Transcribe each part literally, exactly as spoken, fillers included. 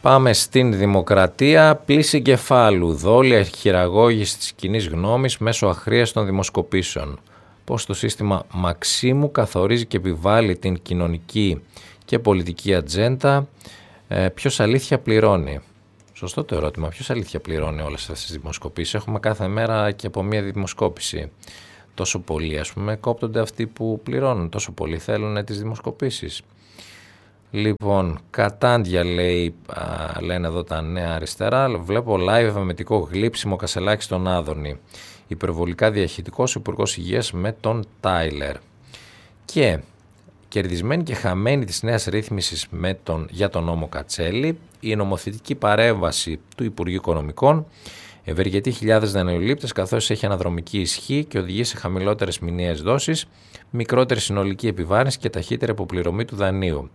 Πάμε στην Δημοκρατία. Πλήση κεφάλου. Δόλια χειραγώγηση της κοινής γνώμης μέσω αχρίαστων δημοσκοπήσεων. Πώς το σύστημα Μαξίμου καθορίζει και επιβάλλει την κοινωνική και πολιτική ατζέντα. Ε, ποιος αλήθεια πληρώνει. Σωστό το ερώτημα. Ποιος αλήθεια πληρώνει όλες αυτές τις δημοσκοπήσεις. Έχουμε κάθε μέρα και από μία δημοσκόπηση. Τόσο πολλοί, ας πούμε, κόπτονται αυτοί που πληρώνουν. Τόσο πολλοί θέλουν τις δημοσκοπήσεις. Λοιπόν, κατάντια λέει, α, λένε εδώ τα Νέα Αριστερά. Βλέπω live μετικό γλύψιμο Κασελάκη στον Άδωνη. Υπερβολικά διαχειτικός Υπουργός Υγείας με τον Τάιλερ. Και κερδισμένη και χαμένη της νέας ρύθμισης με τον, για τον νόμο Κατσέλη, η νομοθετική παρέμβαση του Υπουργείου Οικονομικών ευεργετεί χιλιάδες δανειολήπτες, καθώς έχει αναδρομική ισχύ και οδηγεί σε χαμηλότερες μηνιαίες δόσεις, μικρότερη συνολική επιβάρυνση και ταχύτερη αποπληρωμή του δανείου.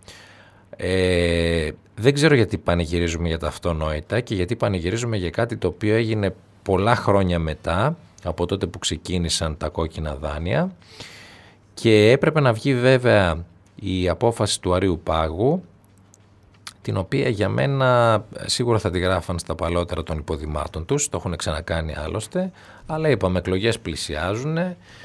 Ε, δεν ξέρω γιατί πανηγυρίζουμε για τα αυτονόητα και γιατί πανηγυρίζουμε για κάτι το οποίο έγινε πολλά χρόνια μετά από τότε που ξεκίνησαν τα κόκκινα δάνεια, και έπρεπε να βγει βέβαια η απόφαση του Αρείου Πάγου, την οποία για μένα σίγουρα θα τη γράφαν στα παλαιότερα των υποδημάτων τους, το έχουν ξανακάνει άλλωστε, αλλά είπαμε εκλογές πλησιάζουν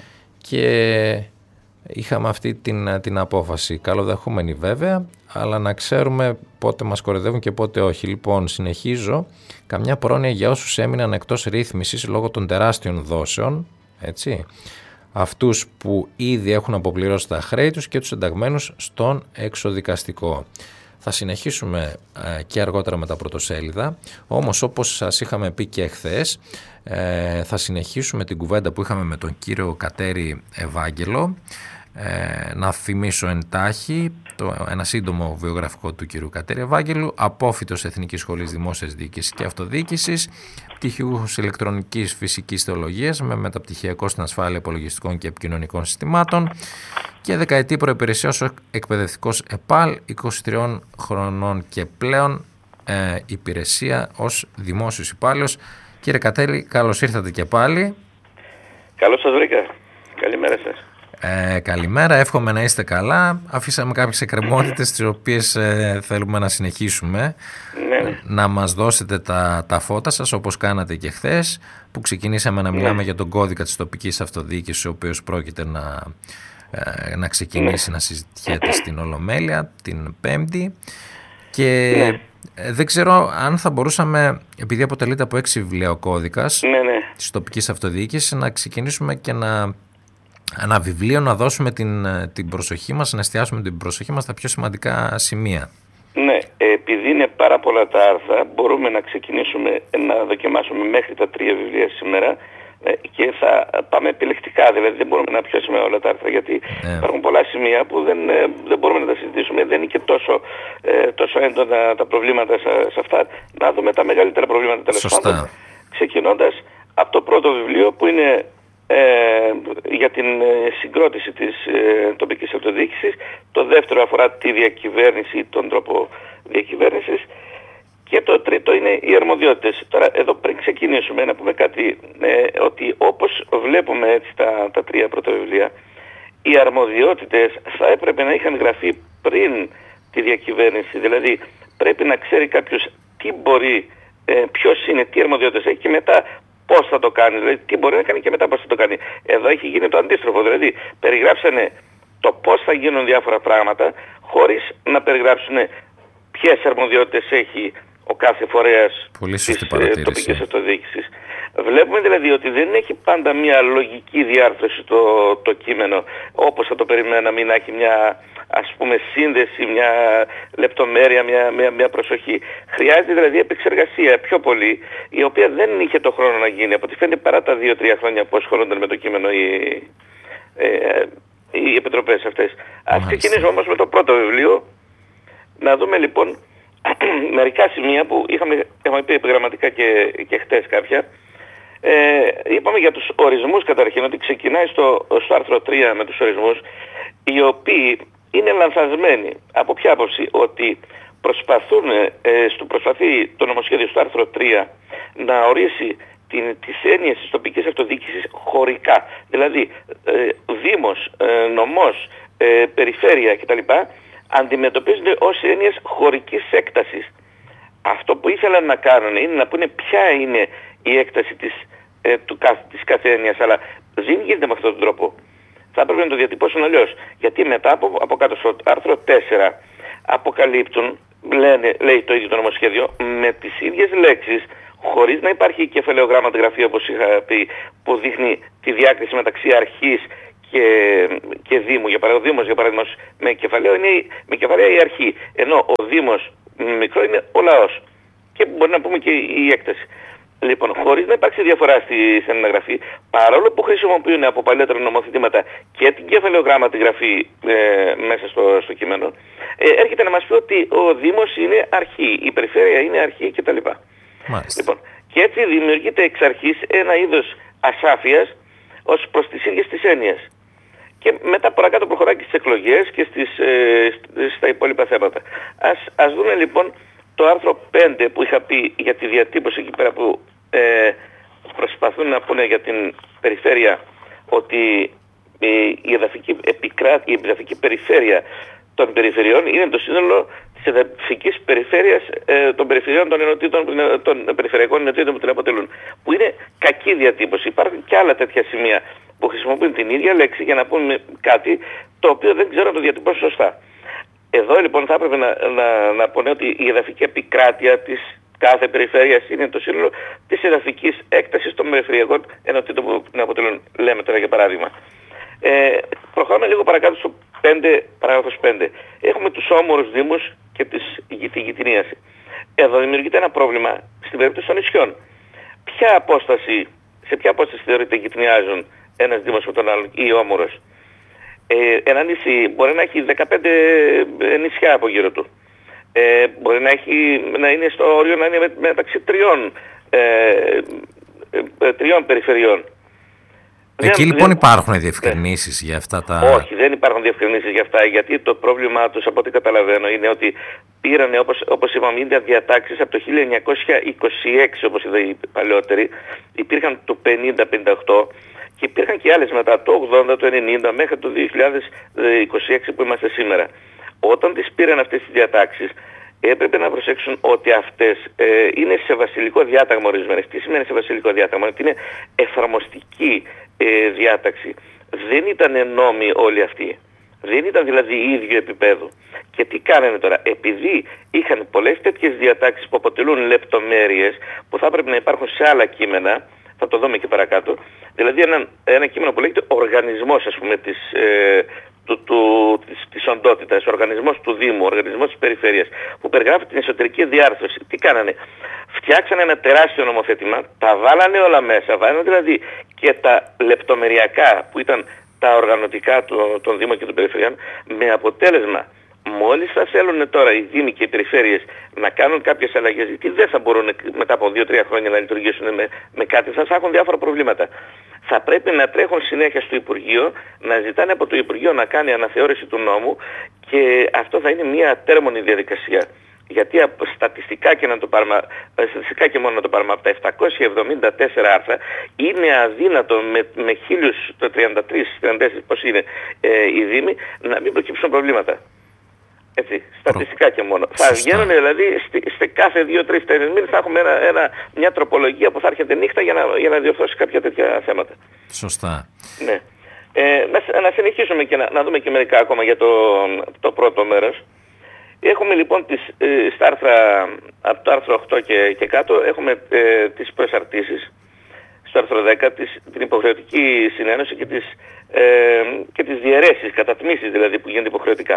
και είχαμε αυτή την, την απόφαση, καλοδεχούμενη βέβαια, αλλά να ξέρουμε πότε μας κοροϊδεύουν και πότε όχι. Λοιπόν, συνεχίζω. Καμιά πρόνοια για όσους έμειναν εκτός ρύθμισης λόγω των τεράστιων δόσεων, έτσι, αυτούς που ήδη έχουν αποπληρώσει τα χρέη τους και τους ενταγμένους στον εξοδικαστικό. Θα συνεχίσουμε ε, και αργότερα με τα πρωτοσέλιδα, όμως όπως σας είχαμε πει και εχθές, ε, θα συνεχίσουμε την κουβέντα που είχαμε με τον κύριο Κατέρη Ευάγγελο. Ε, να θυμίσω εντάχει το, ένα σύντομο βιογραφικό του κύριου Κατέρη Ευάγγελου, απόφοιτος Εθνικής Σχολής Δημόσιας Διοίκησης και Αυτοδιοίκησης, πτυχιούχος ηλεκτρονικής φυσικής θεολογίας με μεταπτυχιακό στην ασφάλεια υπολογιστικών και επικοινωνικών συστημάτων και δεκαετή προϋπηρεσία ως εκπαιδευτικός ΕΠΑΛ, είκοσι τριών χρονών και πλέον ε, υπηρεσία ως δημόσιος υπάλληλος. Κύριε Κατέρη, καλώς ήρθατε και πάλι. Καλώς σας βρήκα. Καλημέρα σας. Ε, καλημέρα, εύχομαι να είστε καλά. Αφήσαμε κάποιες εκκρεμότητες τις οποίες ε, θέλουμε να συνεχίσουμε. Ναι. Να μας δώσετε τα, τα φώτα σας, όπως κάνατε και χθες, που ξεκινήσαμε να μιλάμε ναι. για τον κώδικα της τοπικής αυτοδιοίκησης, ο οποίος πρόκειται να, ε, να ξεκινήσει ναι. να συζητιέται στην Ολομέλεια την Πέμπτη. Και ναι. ε, δεν ξέρω αν θα μπορούσαμε, επειδή αποτελείται από έξι βιβλία ο κώδικας ναι, ναι. της τοπικής αυτοδιοίκησης, να ξεκινήσουμε και να ένα βιβλίο να δώσουμε την, την προσοχή μας, να εστιάσουμε την προσοχή μας στα πιο σημαντικά σημεία. Ναι, επειδή είναι πάρα πολλά τα άρθρα, μπορούμε να ξεκινήσουμε να δοκιμάσουμε μέχρι τα τρία βιβλία σήμερα και θα πάμε επιλεκτικά, δηλαδή δεν μπορούμε να πιάσουμε όλα τα άρθρα, γιατί ε. υπάρχουν πολλά σημεία που δεν, δεν μπορούμε να τα συζητήσουμε, δεν είναι και τόσο, τόσο έντονα τα προβλήματα σε αυτά. Να δούμε τα μεγαλύτερα προβλήματα τέλος πάντων, ξεκινώντας από το πρώτο βιβλίο που είναι Ε, για την συγκρότηση της ε, τοπικής αυτοδιοίκησης. Το δεύτερο αφορά τη διακυβέρνηση, τον τρόπο διακυβέρνησης, και το τρίτο είναι οι αρμοδιότητες. Τώρα εδώ πριν ξεκινήσουμε να πούμε κάτι, ε, ότι όπως βλέπουμε έτσι τα, τα τρία πρώτα βιβλία, οι αρμοδιότητες θα έπρεπε να είχαν γραφεί πριν τη διακυβέρνηση, δηλαδή πρέπει να ξέρει κάποιος τι μπορεί, ε, ποιος είναι, τι αρμοδιότητες έχει και μετά πώς θα το κάνει, δηλαδή τι μπορεί να κάνει και μετά πώς θα το κάνει. Εδώ έχει γίνει το αντίστροφο, δηλαδή περιγράψανε το πώς θα γίνουν διάφορα πράγματα χωρίς να περιγράψουν ποιες αρμοδιότητες έχει ο κάθε φορέας της τοπικής αυτοδιοίκησης. Βλέπουμε δηλαδή ότι δεν έχει πάντα μια λογική διάρθρωση το, το κείμενο, όπως θα το περιμέναμε, να έχει μια, ας πούμε, σύνδεση, μια λεπτομέρεια, μια, μια, μια προσοχή. Χρειάζεται δηλαδή επεξεργασία πιο πολύ, η οποία δεν είχε το χρόνο να γίνει. Από ό,τι φαίνεται παρά τα δύο τρία χρόνια που ασχολούνταν με το κείμενο οι, ε, οι επιτροπές αυτές. Ας ξεκινήσουμε όμως με το πρώτο βιβλίο, να δούμε λοιπόν μερικά σημεία που είχαμε, είχαμε πει επιγραμματικά και, και χτες κάποια. Ε, είπαμε για τους ορισμούς καταρχήν, ότι ξεκινάει στο, στο άρθρο τρία με τους ορισμούς, οι οποίοι είναι λανθασμένοι. Από ποια άποψη? Ότι προσπαθούν, ε, στο, προσπαθεί το νομοσχέδιο στο άρθρο τρία να ορίσει την, τις έννοιες της τοπικής αυτοδιοίκησης χωρικά. Δηλαδή ε, δήμος, ε, νομός, ε, περιφέρεια κτλ. Αντιμετωπίζονται ως έννοιες χωρικής έκτασης. Αυτό που ήθελαν να κάνουν είναι να πούνε ποια είναι η έκταση της, ε, του, της κάθε έννοιας, αλλά δεν γίνεται με αυτόν τον τρόπο. Θα έπρεπε να το διατυπώσουν αλλιώς. Γιατί μετά από, από κάτω στο άρθρο τέσσερα αποκαλύπτουν, λένε, λέει το ίδιο το νομοσχέδιο, με τις ίδιες λέξεις, χωρίς να υπάρχει κεφαλαιογράμματη γραφή όπως είχα πει, που δείχνει τη διάκριση μεταξύ αρχής και, και δήμου. Για παράδειγμα, ο Δήμος, για παράδειγμα, με κεφαλαίο είναι με κεφαλαία η αρχή, ενώ ο Δήμος μικρό είναι ο λαός. Και μπορεί να πούμε και η έκταση. Λοιπόν, χωρίς να υπάρξει διαφορά στη στενογραφή, παρόλο που χρησιμοποιούν από παλιότερα νομοθετήματα και την κεφαλαιογράμματη γραφή ε, μέσα στο, στο κείμενο, ε, έρχεται να μας πει ότι ο Δήμος είναι αρχή, η περιφέρεια είναι αρχή κτλ. Λοιπόν, και έτσι δημιουργείται εξ αρχής ένα είδος ασάφειας ως προς τις ίδιες τις έννοιες. Και μετά παρακάτω προχωράει και στις εκλογές και στις, ε, στα υπόλοιπα θέματα. Ας, ας δούμε λοιπόν το άρθρο πέντε που είχα πει για τη διατύπωση εκεί πέρα που ε, προσπαθούν να πούνε για την περιφέρεια ότι ε, η, εδαφική επικρά... η εδαφική περιφέρεια των περιφερειών είναι το σύνολο της εδαφικής περιφέρειας ε, των περιφερειών των ενωτήτων, των περιφερειακών ενωτήτων που την αποτελούν. Που είναι κακή διατύπωση. Υπάρχουν και άλλα τέτοια σημεία που χρησιμοποιούν την ίδια λέξη για να πούμε κάτι το οποίο δεν ξέρω να το διατυπώσω σωστά. Εδώ λοιπόν θα έπρεπε να, να, να πω ότι η εδαφική επικράτεια της κάθε περιφέρειας είναι το σύνολο της εδαφικής έκτασης των περιφερειακών ενωτήτων που την αποτελούν. Λέμε τώρα για παράδειγμα. Ε, προχωράμε λίγο παρακάτω στο πέντε, παράγραφος πέντε. Έχουμε τους όμορους δήμους και τις, τη γειτονίαση. Εδώ δημιουργείται ένα πρόβλημα στην περίπτωση των νησιών. Ποια απόσταση, σε ποια απόσταση θεωρείται γειτονιάζουν ένας δήμος με τον άλλον ή όμορος? Ε, ένα νησί μπορεί να έχει δεκαπέντε νησιά από γύρω του. Ε, μπορεί να, έχει, να είναι στο όριο να είναι με, μεταξύ τριών, ε, ε, τριών περιφερειών. Εκεί δεν, λοιπόν δεν, υπάρχουν διευκρινήσεις ναι. για αυτά τα... Όχι, δεν υπάρχουν διευκρινήσεις για αυτά, γιατί το πρόβλημά τους, από ό,τι καταλαβαίνω, είναι ότι πήρανε, όπως, όπως είπαμε, είναι διατάξεις από το χίλια εννιακόσια είκοσι έξι, όπως είδα οι παλαιότεροι, υπήρχαν το πενήντα πενήντα οκτώ και υπήρχαν και άλλες μετά, το ογδόντα, το ενενήντα, μέχρι το δύο χιλιάδες είκοσι έξι που είμαστε σήμερα. Όταν τις πήραν αυτές τις διατάξεις, έπρεπε να προσέξουν ότι αυτές ε, είναι σε βασιλικό διάταγμα ορισμένες. Τι σημαίνει σε βασιλικό διάταγμα? Ότι είναι εφαρμοστική ε, διάταξη. Δεν ήταν νόμοι όλοι αυτοί. Δεν ήταν δηλαδή ίδιο επίπεδο. Και τι κάνανε τώρα? Επειδή είχαν πολλές τέτοιες διατάξεις που αποτελούν λεπτομέρειες που θα έπρεπε να υπάρχουν σε άλλα κείμενα, θα το δούμε και παρακάτω, δηλαδή ένα, ένα κείμενο που λέγεται οργανισμός, ας πούμε, της, ε, του, του, της, της οντότητας, οργανισμός του Δήμου, οργανισμός της περιφέρειας, που περιγράφει την εσωτερική διάρθρωση. Τι κάνανε? Φτιάξανε ένα τεράστιο νομοθέτημα, τα βάλανε όλα μέσα, βάλανε δηλαδή και τα λεπτομεριακά που ήταν τα οργανωτικά των, των Δήμων και των περιφερειών, με αποτέλεσμα μόλις θα θέλουν τώρα οι Δήμοι και οι περιφέρειες να κάνουν κάποιες αλλαγές, γιατί δεν θα μπορούν μετά από δύο τρία χρόνια να λειτουργήσουν με, με κάτι, θα έχουν διάφορα προβλήματα. Θα πρέπει να τρέχουν συνέχεια στο Υπουργείο, να ζητάνε από το Υπουργείο να κάνει αναθεώρηση του νόμου και αυτό θα είναι μια ατέρμονη διαδικασία. Γιατί στατιστικά και, να το πάρουμε, στατιστικά και μόνο να το πάρουμε από τα επτακόσια εβδομήντα τέσσερα άρθρα είναι αδύνατο με, με χίλια τριάντα τρία τριάντα τέσσερα πώς είναι ε, οι Δήμοι να μην προκύψουν προβλήματα. Έτσι, στατιστικά και μόνο. Σωστά. Θα βγαίνουν δηλαδή σε κάθε δύο τρεις τέσσερις μήνες θα έχουμε ένα, ένα, μια τροπολογία που θα έρχεται νύχτα για να, για να διορθώσει κάποια τέτοια θέματα. Σωστά. Ναι. Ε, να, να συνεχίσουμε και να, να δούμε και μερικά ακόμα για το, το πρώτο μέρος. Έχουμε λοιπόν τις, ε, στα άρθρα, από το άρθρο οκτώ και, και κάτω έχουμε ε, τις προσαρτήσεις. Στο άρθρο δέκα της, την υποχρεωτική συνένωση και τις, ε, και τις διαιρέσεις, κατατμήσεις δηλαδή που γίνονται υποχρεωτικά.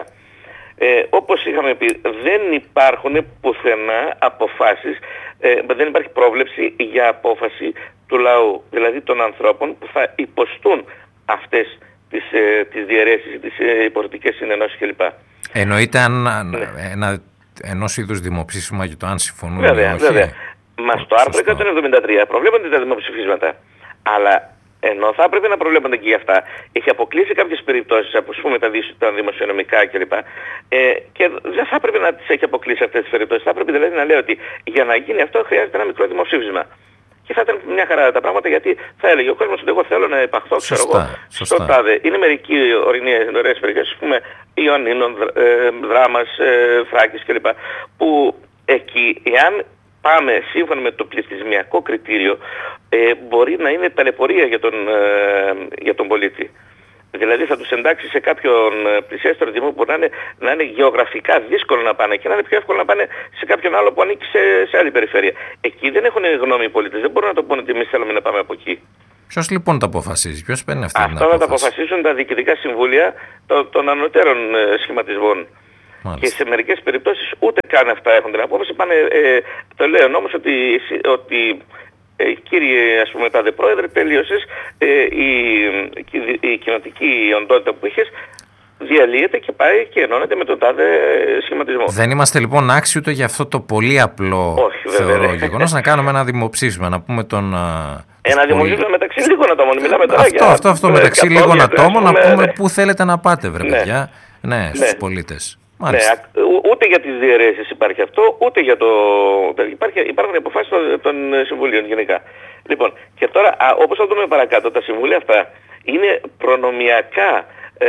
Ε, όπως είχαμε πει, δεν υπάρχουν πουθενά αποφάσεις, ε, δεν υπάρχει πρόβλεψη για απόφαση του λαού, δηλαδή των ανθρώπων που θα υποστούν αυτές τις, ε, τις διαιρέσεις, τις ε, υποχρεωτικές συνενώσεις κλπ. Εννοείται αν, ναι. ένα, ενός είδους δημοψήφισμα για το αν συμφωνούν ή βέβαια, όχι. Βέβαια. Μα στο άρθρο εκατόν εβδομήντα τρία προβλέπονται τα δημοψηφίσματα, αλλά ενώ θα έπρεπε να προβλέπονται και για αυτά, έχει αποκλείσει κάποιες περιπτώσεις, όπως πούμε τα, τα δημοσιονομικά κλπ. Ε, και δεν θα έπρεπε να τις έχει αποκλείσει αυτές τις περιπτώσεις. Θα έπρεπε δηλαδή να λέει ότι για να γίνει αυτό χρειάζεται ένα μικρό δημοψήφισμα. Και θα ήταν μια χαρά τα πράγματα, γιατί θα έλεγε ο κόσμος ότι εγώ θέλω να υπαχθώ, ξέρω εγώ, στο τάδε. Είναι μερικοί ωραίες περιοχές, ας πούμε, Ιωνίνων, ε, Δράμας, ε, Θράκης κλπ. Που εκεί, εάν πάμε σύμφωνα με το πληθυσμιακό κριτήριο, ε, μπορεί να είναι ταλαιπωρία για τον, ε, για τον πολίτη. Δηλαδή θα τους εντάξει σε κάποιον πλησιέστερο δήμο που να είναι, να είναι γεωγραφικά δύσκολο να πάνε και να είναι πιο εύκολο να πάνε σε κάποιον άλλο που ανήκει σε, σε άλλη περιφέρεια. Εκεί δεν έχουν γνώμη οι πολίτες, δεν μπορούν να το πούνε ότι εμείς θέλουμε να πάμε από εκεί. Ποιος λοιπόν τα αποφασίζει, ποιος παίρνει αυτή την απόφαση? Αυτό θα τα αποφασίσουν τα διοικητικά συμβούλια των, των ανωτέρων ε, σχηματισμών. Μάλιστα. Και σε μερικές περιπτώσεις ούτε καν αυτά έχουν την απόφαση. Πάνε, ε, το λέω όμως ότι, ότι ε, κύριε ας πούμε τάδε πρόεδρε, τελείωσες, ε, η, η, η κοινοτική οντότητα που είχες διαλύεται και πάει και ενώνεται με τον τάδε σχηματισμό. Δεν είμαστε λοιπόν άξιοι ούτε για αυτό το πολύ απλό Όχι, θεωρώ γεγονός να κάνουμε ένα δημοψήφισμα, να πούμε τον... Ένα δημοψήφισμα μεταξύ λίγων ατόμων. Μιλάμε τώρα αυτό, για... αυτό, αυτό, μεταξύ λίγων ατόμων να πούμε πού θέλετε να πάτε βρε ναι. παιδιά, ναι, ναι. στους πολίτες. Μάλιστα. Ναι, ούτε για τις διαιρέσεις υπάρχει αυτό, ούτε για το... Υπάρχει, υπάρχουν αποφάσεις των, των συμβουλίων γενικά. Λοιπόν, και τώρα, α, όπως θα δούμε παρακάτω, τα συμβούλια αυτά είναι προνομιακά ε,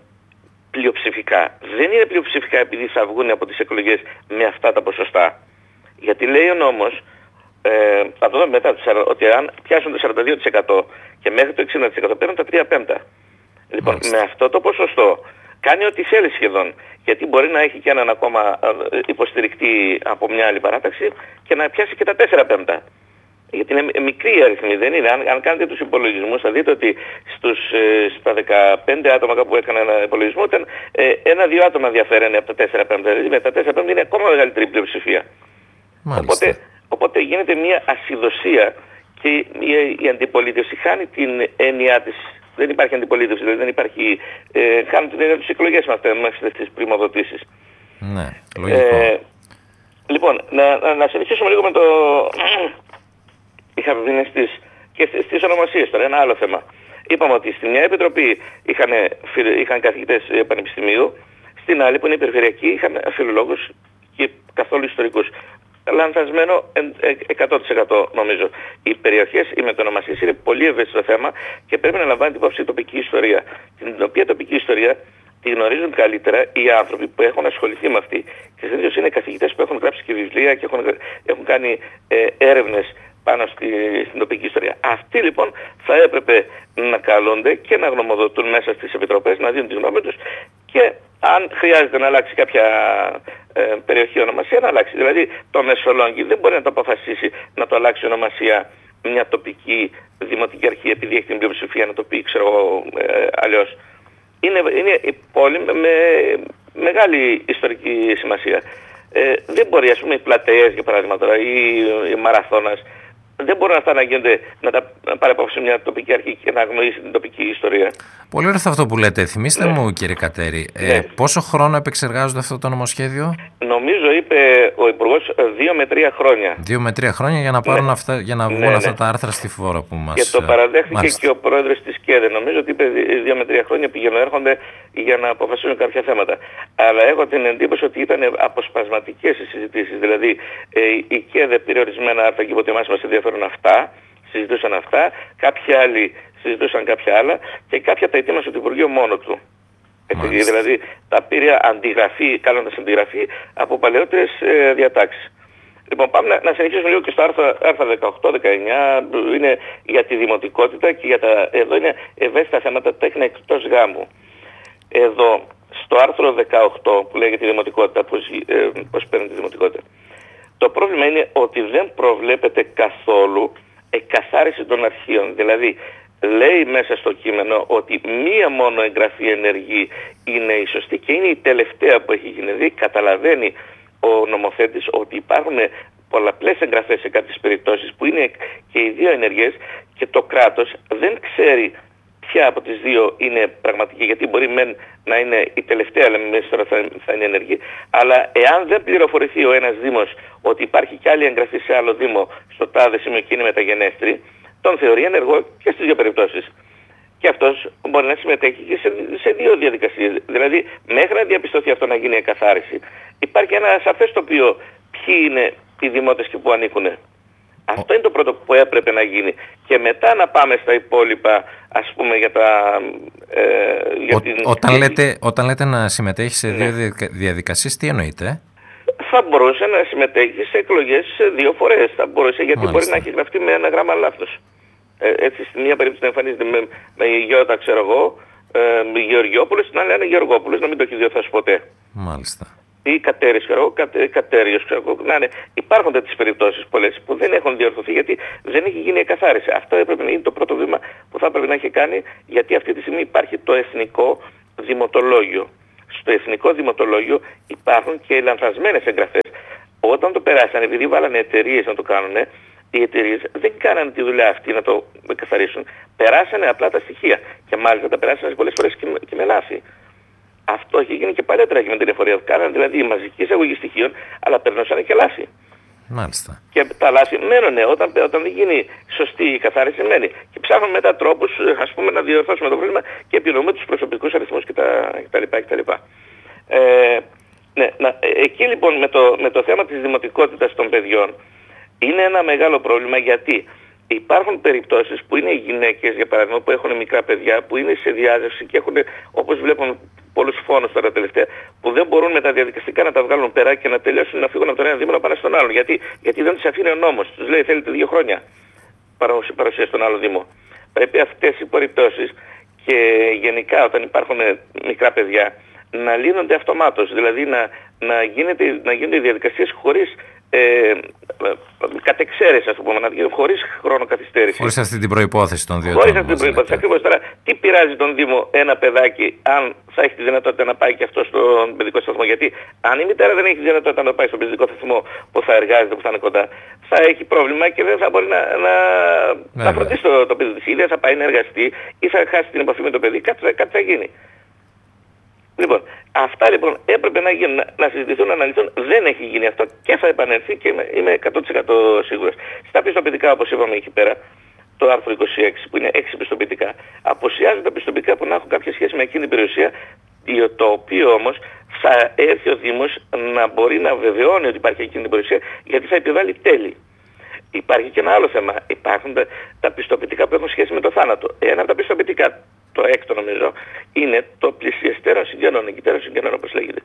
πλειοψηφικά. Δεν είναι πλειοψηφικά επειδή θα βγουν από τις εκλογές με αυτά τα ποσοστά. Γιατί λέει ο νόμος, ε, θα το δούμε μετά, ότι αν πιάσουν το σαράντα δύο τοις εκατό και μέχρι το εξήντα τοις εκατό παίρνουν τα τρία πέμπτα. Λοιπόν, μάλιστα. Με αυτό το ποσοστό κάνει ό,τι θέλει σχεδόν. Γιατί μπορεί να έχει και έναν ακόμα υποστηρικτή από μια άλλη παράταξη και να πιάσει και τα τέσσερα πέμπτα. Γιατί είναι μικρή η αριθμή, δεν είναι. Αν, αν κάνετε τους υπολογισμούς θα δείτε ότι στους, ε, στα δεκαπέντε άτομα κάπου έκανα ένα υπολογισμό ήταν ε, ένα-δύο άτομα διαφέρανε από τα τέσσερα πέμπτα. Δηλαδή με τα τέσσερα πέμπτα είναι ακόμα μεγαλύτερη πλειοψηφία. Οπότε, οπότε γίνεται μια ασυδοσία και η, η αντιπολίτευση χάνει την έννοιά της. Δεν υπάρχει αντιπολίτευση, δηλαδή δεν υπάρχει... Ε, χάνουν την έννοια της εκλογές με αυτές τις πρημοδοτήσεις. Ναι, λογικό. Ε, λοιπόν, να, να, να συνεχίσουμε λίγο με το... Είχαμε βγει στις, και στις, στις ονομασίες τώρα, ένα άλλο θέμα. Είπαμε ότι στη μια επιτροπή είχαν, είχαν καθηγητές πανεπιστημίου, στην άλλη που είναι η περιφερειακή είχαν φιλολόγους και καθόλου ιστορικούς. Λανθασμένο εκατό τοις εκατό νομίζω. Οι περιοχές, οι μετονομασίες είναι πολύ ευαίσθητο θέμα και πρέπει να λαμβάνει την υπόψη η τοπική ιστορία. Την οποία τοπική ιστορία τη γνωρίζουν καλύτερα οι άνθρωποι που έχουν ασχοληθεί με αυτή. Και συνήθως είναι καθηγητές που έχουν γράψει και βιβλία και έχουν, έχουν κάνει ε, έρευνες πάνω στη, στην τοπική ιστορία. Αυτοί λοιπόν θα έπρεπε να καλούνται και να γνωμοδοτούν μέσα στις επιτροπές, να δίνουν τη γνώμη τους και αν χρειάζεται να αλλάξει κάποια ε, περιοχή ονομασία, να αλλάξει. Δηλαδή το Μεσολόγγι δεν μπορεί να το αποφασίσει να το αλλάξει ονομασία μια τοπική δημοτική αρχή επειδή έχει την πλειοψηφία να το πει, ξέρω εγώ, ε, αλλιώς. Είναι, είναι η πόλη με, με μεγάλη ιστορική σημασία. Ε, δεν μπορεί, ας πούμε, οι πλατείες για παράδειγμα τώρα ή η Μαραθώνας, δεν μπορούν αυτά να γίνονται, να τα πάρει απόψε μια τοπική αρχή και να γνωρίσει την τοπική ιστορία. Πολύ ωραίο αυτό που λέτε. Θυμήστε ναι. μου, κύριε Κατέρη, ναι. ε, πόσο χρόνο επεξεργάζονται αυτό το νομοσχέδιο? Νομίζω, είπε ο Υπουργός, δύο με τρία χρόνια. Δύο με τρία χρόνια για να, πάρουν ναι. αυτά, για να βγουν ναι, αυτά ναι. τα άρθρα στη φόρα που μας... Και το παραδέχθηκε μάλιστα. και ο πρόεδρος της ΚΕΔΕ. Νομίζω ότι είπε δύο με τρία χρόνια πηγαίνουν έρχονται για να αποφασίσουν κάποια θέματα. Αλλά έχω την εντύπωση ότι ήταν αποσπασματικές οι συζητήσεις. Δηλαδή ε, η ΚΕΔΕ πήρε ορισμένα άρθρα και είπε εμάς μας ενδιαφέρουν αυτά, συζητούσαν αυτά, κάποιοι άλλοι συζητούσαν κάποια άλλα και κάποια τα ετοίμασε το Υπουργείο μόνο του. Έτσι, δηλαδή τα πήρε αντιγραφή, κάνοντας αντιγραφή από παλαιότερες ε, διατάξεις. Λοιπόν, πάμε να, να συνεχίσουμε λίγο και στο άρθρο, άρθρο δεκαοκτώ δεκαεννιά, είναι για τη δημοτικότητα και για τα, εδώ είναι ευαίσθητα θέματα τέκνα εκτός γάμου. Εδώ, στο άρθρο δεκαοκτώ που λέγεται τη δημοτικότητα, πώς, ε, πώς παίρνει τη δημοτικότητα, το πρόβλημα είναι ότι δεν προβλέπεται καθόλου εκαθάριση των αρχείων. Δηλαδή, λέει μέσα στο κείμενο ότι μία μόνο εγγραφή ενεργή είναι η σωστή και είναι η τελευταία που έχει γίνει. Δηλαδή, καταλαβαίνει ο νομοθέτης ότι υπάρχουν πολλαπλές εγγραφές σε κάποιες περιπτώσεις που είναι και οι δύο ενεργές και το κράτος δεν ξέρει ποια από τις δύο είναι πραγματική, γιατί μπορεί μεν να είναι η τελευταία, αλλά μέσα τώρα θα, θα είναι ενεργή, αλλά εάν δεν πληροφορηθεί ο ένας δήμος ότι υπάρχει κι άλλη εγγραφή σε άλλο δήμο στο τάδε σημείο και είναι μεταγενέστερη, τον θεωρεί ενεργό και στις δύο περιπτώσεις. Και αυτός μπορεί να συμμετέχει και σε, σε δύο διαδικασίες. Δηλαδή, μέχρι να διαπιστωθεί αυτό να γίνει εκαθάριση, υπάρχει ένα σαφές τοπίο ποιοι είναι οι δημότες και που ανήκουν. Αυτό είναι το πρώτο που έπρεπε να γίνει. Και μετά να πάμε στα υπόλοιπα, ας πούμε, για τα... Ε, για Ο, την... όταν, λέτε, όταν λέτε να συμμετέχει σε δύο ναι. διαδικασίες, τι εννοείτε? θα μπορούσε να συμμετέχει σε εκλογές δύο φορές. Θα μπορούσε, γιατί Μάλιστα. μπορεί να έχει γραφτεί με ένα γράμμα λάθος. Ε, έτσι, στη μία περίπτωση να εμφανίζεται με, με Γιώτα, ξέρω εγώ, ε, με Γεωργιόπουλος, στην άλλη είναι Γεωργόπουλος, να μην το έχει διορθώσει ποτέ. Μάλιστα. Ή Κατέρης, ξέρω εγώ, κατε, Κατέριος, ξέρω εγώ. Να είναι. Υπάρχουν τέτοιες περιπτώσεις πολλές που δεν έχουν διορθωθεί γιατί δεν έχει γίνει εκαθάριση. Αυτό έπρεπε να είναι το πρώτο βήμα που θα έπρεπε να έχει κάνει, γιατί αυτή τη στιγμή υπάρχει το Εθνικό Δημοτολόγιο. Στο Εθνικό Δημοτολόγιο υπάρχουν και λανθασμένες εγγραφές. Όταν το περάσανε, επειδή βάλανε εταιρείες να το κάνουν, οι εταιρείες δεν κάνανε τη δουλειά αυτή να το καθαρίσουν. Περάσανε απλά τα στοιχεία. Και μάλιστα τα περάσανε πολλές φορές και, και με λάθη. Αυτό έχει γίνει και παλιότερα και με την εφορία. Κάνανε δηλαδή μαζική εισαγωγή στοιχείων, αλλά περνούσαν και λάθη. Μάλιστα. Και τα λάθη μένουν. Όταν, όταν δεν γίνει σωστή η καθάριση, μένει. Και ψάχνουμε μετά τρόπους, ας πούμε, να διορθώσουμε το πρόβλημα και επινοούμε τους προσωπικούς αριθμούς κτλ. Ε, ναι, να, εκεί λοιπόν με το, με το θέμα της δημοτικότητας των παιδιών είναι ένα μεγάλο πρόβλημα, γιατί υπάρχουν περιπτώσεις που είναι οι γυναίκες, για παράδειγμα, που έχουν μικρά παιδιά, που είναι σε διάζευση και έχουν, όπως βλέπουν, πολλούς φόνους τώρα τελευταία, που δεν μπορούν με τα διαδικαστικά να τα βγάλουν πέρα και να τελειώσουν, να φύγουν από τον ένα δήμο να πάνε στον άλλον. Γιατί, γιατί δεν τους αφήνει ο νόμος. Τους λέει θέλετε δύο χρόνια παρουσία στον άλλο δήμο. Πρέπει αυτές οι περιπτώσεις και γενικά όταν υπάρχουν μικρά παιδιά να λύνονται αυτομάτως. Δηλαδή να, να, γίνεται, να γίνονται οι διαδικασίες χωρίς ε, κατ' εξαίρεση, ας το πούμε, να γίνουν χωρίς χρόνο καθυστέρηση. Χωρίς αυτή την προϋπόθεση των δύο. Χωρίς αυτή την προϋπόθεση. Ακριβώς τώρα, τι πειράζει τον Δήμο ένα παιδάκι αν θα έχει τη δυνατότητα να πάει και αυτό στον παιδικό σταθμό? Γιατί αν η μητέρα δεν έχει τη δυνατότητα να πάει στον παιδικό σταθμό που θα εργάζεται, που θα είναι κοντά, θα έχει πρόβλημα και δεν θα μπορεί να, να, να φροντίσει το, το παιδί της. Ή δεν θα πάει να εργαστεί ή θα χάσει την επαφή με το παιδί, κάτι, κάτι θα γίνει. Λοιπόν, αυτά λοιπόν έπρεπε να, γίνουν, να, να συζητηθούν, να αναλυθούν. Δεν έχει γίνει αυτό και θα επανέλθει και είμαι, είμαι εκατό τοις εκατό σίγουρος. Στα πιστοποιητικά, όπως είπαμε εκεί πέρα, το άρθρο είκοσι έξι που είναι έξι πιστοποιητικά, αποσιάζουν τα πιστοποιητικά που να έχουν κάποια σχέση με εκείνη την περιουσία, το οποίο όμως θα έρθει ο Δήμος να μπορεί να βεβαιώνει ότι υπάρχει εκείνη την περιουσία, γιατί θα επιβάλλει τέλη. Υπάρχει και ένα άλλο θέμα. Υπάρχουν τα, τα πιστοποιητικά που έχουν σχέση με το θάνατο. Ένα από τα πιστοποιητικά, το έκτο νομίζω, είναι το πλησιεστέρων συγγενών, εγκυτέρων συγγενών όπως λέγεται.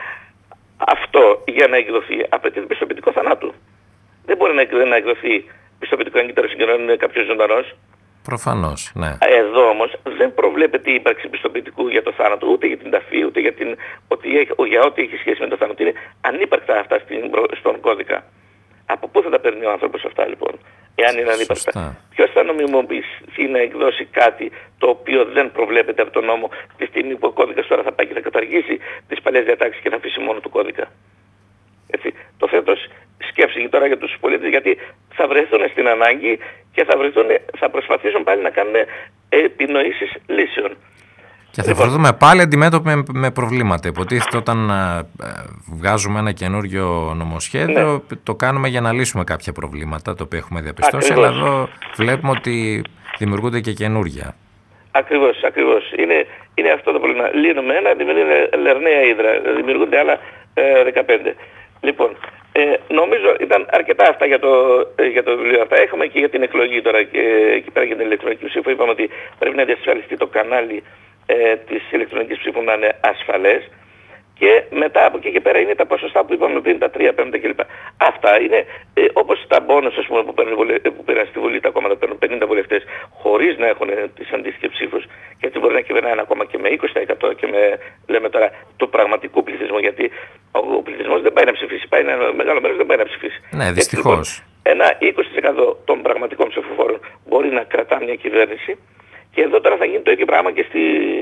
Αυτό για να εκδοθεί απαιτείται πιστοποιητικό θανάτου. Δεν μπορεί να, να εκδοθεί πιστοποιητικό εγκυτέρων συγγενών είναι κάποιος ζωντανός. Προφανώς, ναι. Εδώ όμως δεν προβλέπεται η ύπαρξη πιστοποιητικού για το θάνατο, ούτε για την ταφή, ούτε για, την, ότι, για ό,τι έχει σχέση με το θάνατο. Είναι ανύπαρκτα αυτά στην, στον κώδικα. Από πού θα τα παίρνει ο άνθρωπος αυτά λοιπόν, εάν είναι ανύπαρκτα? Ποιος θα νομιμοποιηθεί να εκδώσει κάτι το οποίο δεν προβλέπεται από τον νόμο τη στιγμή που ο κώδικας τώρα θα πάει και θα καταργήσει τις παλιές διατάξεις και θα αφήσει μόνο του κώδικα? Έτσι. Το θέτω σκέψη τώρα για τους πολίτες, γιατί θα βρεθούν στην ανάγκη και θα, βρεθούν, θα προσπαθήσουν πάλι να κάνουν επινοήσεις λύσεων. Και θα βρεθούμε πάλι αντιμέτωποι με, με προβλήματα. Υποτίθεται όταν ε, βγάζουμε ένα καινούριο νομοσχέδιο, ναι, το κάνουμε για να λύσουμε κάποια προβλήματα, το οποίο έχουμε διαπιστώσει, αλλά εδώ βλέπουμε ότι δημιουργούνται και καινούργια. Ακριβώς, ακριβώς. Είναι, είναι αυτό το πρόβλημα. Λύνουμε ένα, δημιουργούνται λερναία ύδρα, δημιουργούνται άλλα ε, δεκαπέντε. Λοιπόν, ε, νομίζω ήταν αρκετά αυτά για το, ε, για το βιβλίο. Αυτά έχουμε και για την εκλογή τώρα και εκεί πέρα για την ηλεκτρονική ψήφο. Είπαμε ότι πρέπει να διασφαλιστεί το κανάλι ε, της ηλεκτρονικής ψήφου να είναι ασφαλές, και μετά από εκεί και πέρα είναι τα ποσοστά που είπαμε πριν, τα τρία πέμπτα κλπ. Αυτά είναι ε, όπως τα μπόνους, ας πούμε, που παίρνουν, που παίρνουν στη Βουλή, τα κόμματα παίρνουν πενήντα βουλευτές χωρίς να έχουν τις αντίστοιχες ψήφους, και έτσι μπορεί να κυβερνάει ένα κόμμα και με είκοσι τοις εκατό και με, λέμε τώρα, του πραγματικού πληθυσμού, γιατί ο πληθυσμός δεν πάει να ψηφίσει, πάει ένα μεγάλο μέρος δεν πάει να ψηφίσει. Ναι, δυστυχώς. Λοιπόν, ένα είκοσι τοις εκατό των πραγματικών ψηφοφόρων μπορεί να κρατά μια κυβέρνηση, και εδώ τώρα θα γίνει το ίδιο πράγμα και, στη,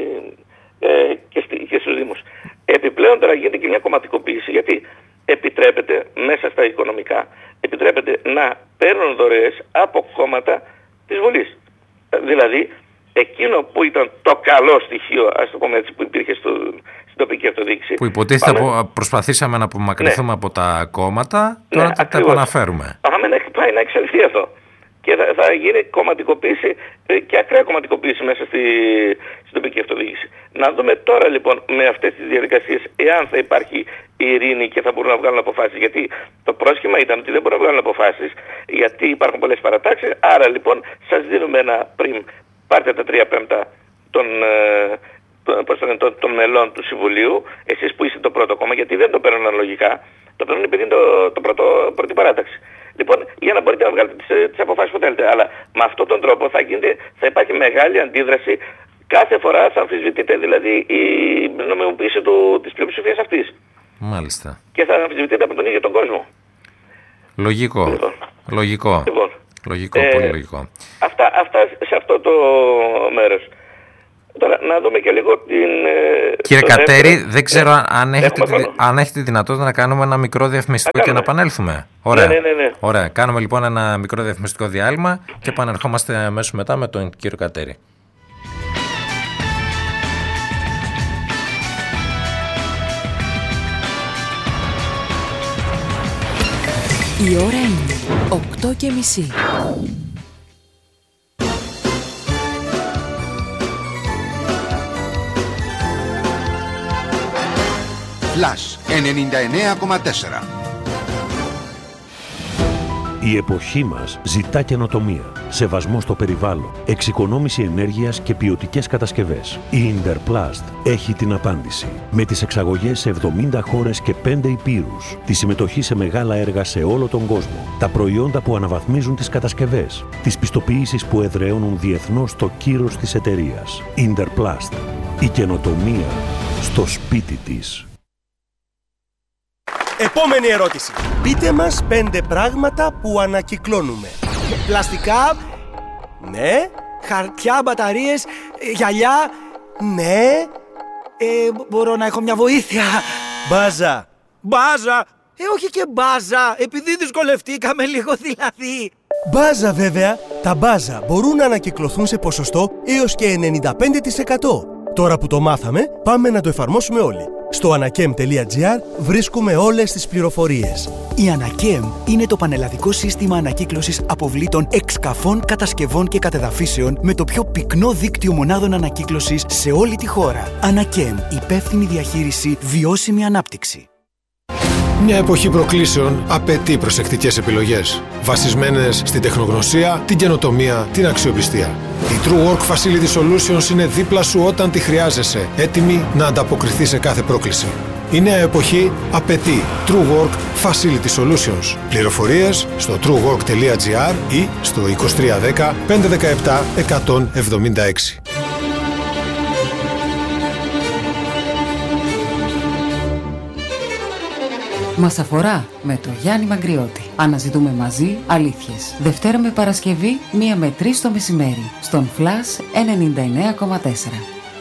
ε, και, στη, και στους Δήμους. Επιπλέον τώρα γίνεται και μια κομματικοποίηση, γιατί επιτρέπεται μέσα στα οικονομικά, επιτρέπεται να παίρνουν δωρεές από κόμματα της Βουλής. Δηλαδή, εκείνο που ήταν το καλό στοιχείο, ας το πούμε έτσι, που υπήρχε στο, στην τοπική αυτοδιοίκηση. Που υποτίθεται πάμε... προσπαθήσαμε να απομακρυνθούμε, ναι, από τα κόμματα, τώρα ναι, τα, τα επαναφέρουμε. Πάμε να πάει να εξελιχθεί αυτό. Και θα, θα γίνει κομματικοποίηση και ακραία κομματικοποίηση μέσα στη, στην τοπική αυτοδιοίκηση. Να δούμε τώρα λοιπόν με αυτές τις διαδικασίες εάν θα υπάρχει ειρήνη και θα μπορούν να βγάλουν αποφάσεις. Γιατί το πρόσχημα ήταν ότι δεν μπορούν να βγάλουν αποφάσεις, γιατί υπάρχουν πολλές παρατάξεις. Άρα λοιπόν σας δίνουμε ένα πριν, πάρτε τα τρία πέμπτα των, των, των, των μελών του Συμβουλίου, εσείς που είστε το πρώτο κόμμα, γιατί δεν το παίρνουν αναλογικά. Το παίρνουν επειδή είναι το, το πρώτο, πρώτη παράταξη. Λοιπόν, για να μπορείτε να βγάλετε τις, τις αποφάσεις που θέλετε. Αλλά με αυτόν τον τρόπο θα, γίνεται, θα υπάρχει μεγάλη αντίδραση. Κάθε φορά θα αμφισβητείται δηλαδή η νομιμοποίηση του, της πλειοψηφίας αυτής. Μάλιστα. Και θα αμφισβητείται από τον ίδιο τον κόσμο. Λογικό. Λοιπόν. Λογικό. Λοιπόν. Λογικό, ε, πολύ λογικό. Αυτά, αυτά σε αυτό το μέρος. Τώρα να δούμε και λίγο την... Κύριε Κατέρη, δεύτερο. δεν ξέρω ναι. αν, έχετε τη, αν έχετε τη δυνατότητα να κάνουμε ένα μικρό διαφημιστικό και να επανέλθουμε. Ωραία. Ναι, ναι, ναι. Ωραία. Κάνουμε λοιπόν ένα μικρό διαφημιστικό διάλειμμα και επανερχόμαστε αμέσως μετά με τον κύριο Κατέρη. Η ώρα είναι οκτώ και μισή. Flash ενενήντα εννέα κόμμα τέσσερα. Η εποχή μας ζητά καινοτομία, σεβασμό στο περιβάλλον, εξοικονόμηση ενέργειας και ποιοτικές κατασκευές. Η Interplast έχει την απάντηση. Με τις εξαγωγές σε εβδομήντα χώρες και πέντε υπήρους, τη συμμετοχή σε μεγάλα έργα σε όλο τον κόσμο, τα προϊόντα που αναβαθμίζουν τις κατασκευές, τις πιστοποιήσεις που εδραιώνουν διεθνώς το κύρος της εταιρείας. Interplast. Η καινοτομία στο σπίτι της. Επόμενη ερώτηση. Πείτε μας πέντε πράγματα που ανακυκλώνουμε. Πλαστικά, ναι. Χαρτιά, μπαταρίες, γυαλιά, ναι. Ε, μπορώ να έχω μια βοήθεια. Μπάζα. Μπάζα. Ε, όχι και μπάζα, επειδή δυσκολευτήκαμε λίγο δηλαδή. Μπάζα βέβαια. Τα μπάζα μπορούν να ανακυκλωθούν σε ποσοστό έως και ενενήντα πέντε τοις εκατό. Τώρα που το μάθαμε, πάμε να το εφαρμόσουμε όλοι. Στο ανακέμ τελεία τζι άρ βρίσκουμε όλες τις πληροφορίες. Η Ανακέμ είναι το πανελλαδικό σύστημα ανακύκλωσης αποβλήτων εξκαφών, κατασκευών και κατεδαφίσεων με το πιο πυκνό δίκτυο μονάδων ανακύκλωσης σε όλη τη χώρα. Ανακέμ, υπεύθυνη διαχείριση, βιώσιμη ανάπτυξη. Μια εποχή προκλήσεων απαιτεί προσεκτικές επιλογές, βασισμένες στην τεχνογνωσία, την καινοτομία, την αξιοπιστία. Η True Work Facility Solutions είναι δίπλα σου όταν τη χρειάζεσαι, έτοιμη να ανταποκριθεί σε κάθε πρόκληση. Η νέα εποχή απαιτεί True Work Facility Solutions. Πληροφορίες στο true work τελεία τζι άρ ή στο είκοσι τρία δέκα πεντακόσια δεκαεπτά εκατόν εβδομήντα έξι. Μας αφορά με το Γιάννη Μαγκριώτη. Αναζητούμε μαζί αλήθειες. Δευτέρα με Παρασκευή, μία με τρεις το μεσημέρι. Στον Flash ενενήντα εννέα κόμμα τέσσερα.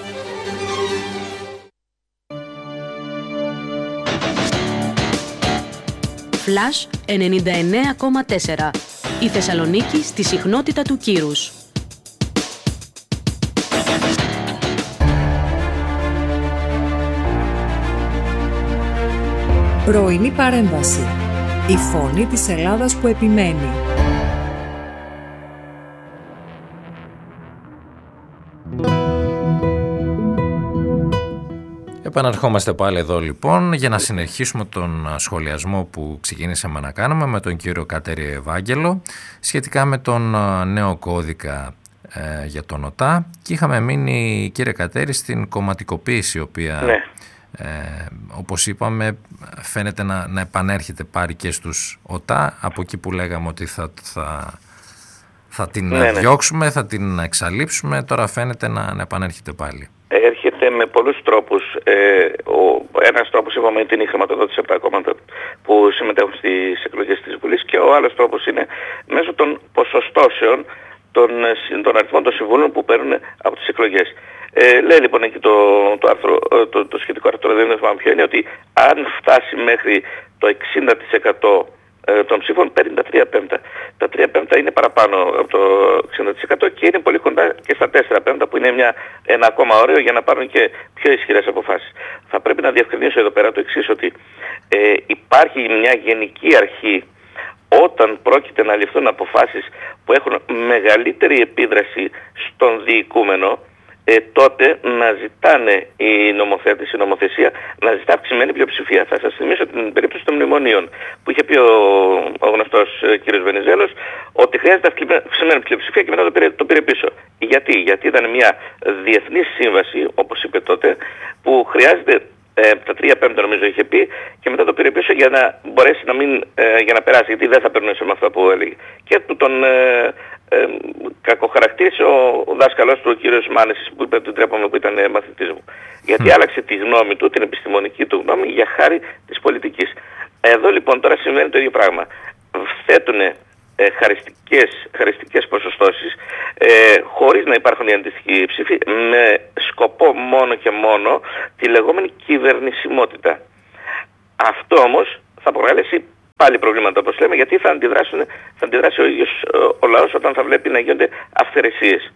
Flash ενενήντα εννέα κόμμα τέσσερα. Η Θεσσαλονίκη στη συχνότητα του κύρους. Πρωινή παρέμβαση. Η φωνή της Ελλάδας που επιμένει. Επαναρχόμαστε πάλι εδώ λοιπόν για να συνεχίσουμε τον σχολιασμό που ξεκινήσαμε να κάνουμε με τον κύριο Κατέρη Ευάγγελο σχετικά με τον νέο κώδικα ε, για τον ΟΤΑ και είχαμε μείνει, κύριε Κατέρη, στην κομματικοποίηση η οποία... Ναι. Ε, όπως είπαμε φαίνεται να, να επανέρχεται πάλι και στους ΟΤΑ από εκεί που λέγαμε ότι θα, θα, θα την ναι, διώξουμε, ναι. θα την εξαλείψουμε, τώρα φαίνεται να, να επανέρχεται πάλι. Έρχεται με πολλούς τρόπους. Ε, ο, ένας τρόπος είπαμε είναι η χρηματοδότηση από τα κόμματα που συμμετέχουν στις εκλογές της Βουλής και ο άλλος τρόπος είναι μέσω των ποσοστώσεων των, των αριθμών των συμβούλων που παίρνουν από τις εκλογές. Ε, λέει λοιπόν εκεί το, το, άρθρο, το, το σχετικό άρθρο, δεν θυμάμαι ποιο είναι, ότι αν φτάσει μέχρι το εξήντα τοις εκατό των ψήφων παίρνει τα τρία πέμπτα. Τα τρία πέμπτα είναι παραπάνω από το εξήντα τοις εκατό και είναι πολύ κοντά και στα τέσσερα πέμπτα που είναι μια, ένα ακόμα ωραίο για να πάρουν και πιο ισχυρές αποφάσεις. Θα πρέπει να διευκρινίσω εδώ πέρα το εξής, ότι ε, υπάρχει μια γενική αρχή όταν πρόκειται να ληφθούν αποφάσεις που έχουν μεγαλύτερη επίδραση στον διοικούμενο, Ε, τότε να ζητάνε οι νομοθέτες, η νομοθεσία, να ζητά αυξημένη πλειοψηφία. Θα σας θυμίσω την περίπτωση των μνημονίων που είχε πει ο, ο γνωστός ε, κ. Βενιζέλος ότι χρειάζεται αυξημένη πλειοψηφία και μετά το πήρε, το πήρε πίσω. Γιατί? Γιατί ήταν μια διεθνή σύμβαση, όπως είπε τότε, που χρειάζεται Ε, τα τρία πέμπτα νομίζω είχε πει και μετά το πήρε πίσω για να μπορέσει να μην, ε, για να περάσει, γιατί δεν θα περνούσε με αυτό που έλεγε. Και του τον ε, ε, κακοχαρακτήρισε ο, ο δάσκαλός του, ο κύριος Μάνεσης, που είπε ότι τρέπομαι που ήταν ε, μαθητής μου. Γιατί mm. άλλαξε τη γνώμη του, την επιστημονική του γνώμη, για χάρη της πολιτικής. Εδώ λοιπόν τώρα συμβαίνει το ίδιο πράγμα. Θέτουνε ε, χαριστικές, χαριστικές ποσοστώσεις ε, χωρίς να υπάρχουν οι αντίστοιχοι ψήφοι, με σκοπό μόνο και μόνο τη λεγόμενη κυβερνησιμότητα. Αυτό όμως θα προκαλέσει πάλι προβλήματα, όπως λέμε, γιατί θα, αντιδράσουν, θα αντιδράσει ο ίδιος ο λαός όταν θα βλέπει να γίνονται αυθαιρεσίες.